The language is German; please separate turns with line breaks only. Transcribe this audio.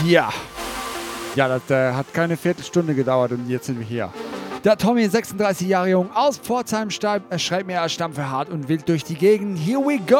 Ja. Ja, das hat keine Viertelstunde gedauert und jetzt sind wir hier. Der Tommy, 36 Jahre jung, aus Pforzheim, schreibt mir, er stammt für hart und wild durch die Gegend. Here we go!